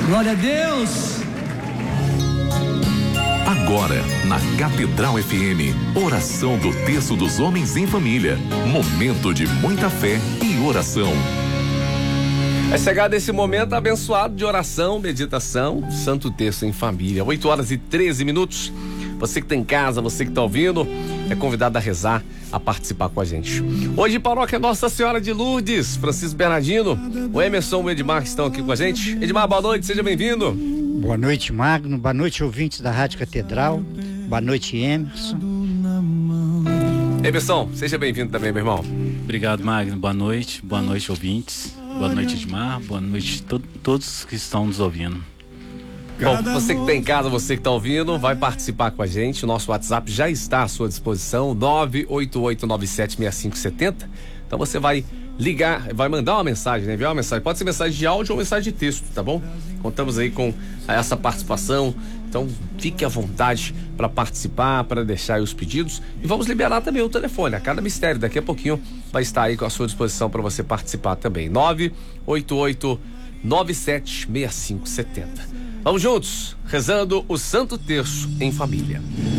Glória a Deus. Agora, na Catedral FM, oração do Terço dos Homens em Família. Momento de muita fé e oração. É chegado esse momento abençoado de oração, meditação, Santo Terço em Família. 8h13. Você que está em casa, você que está ouvindo, é convidado a rezar, a participar com a gente. Hoje, paróquia Nossa Senhora de Lourdes, Francisco Bernardino, o Emerson e o Edmar que estão aqui com a gente. Edmar, boa noite, seja bem-vindo. Boa noite, Magno. Boa noite, ouvintes da Rádio Catedral. Boa noite, Emerson. Emerson, seja bem-vindo também, meu irmão. Obrigado, Magno. Boa noite, ouvintes. Boa noite, Edmar. Boa noite a todos que estão nos ouvindo. Bom, você que está em casa, você que está ouvindo, vai participar com a gente. O nosso WhatsApp já está à sua disposição, 988976570. Então você vai ligar, vai mandar uma mensagem, né? Enviar uma mensagem. Pode ser mensagem de áudio ou mensagem de texto, tá bom? Contamos aí com essa participação. Então fique à vontade para participar, para deixar aí os pedidos. E vamos liberar também o telefone. A cada mistério, daqui a pouquinho vai estar aí com a sua disposição para você participar também. 988976570. Vamos juntos, rezando o Santo Terço em Família.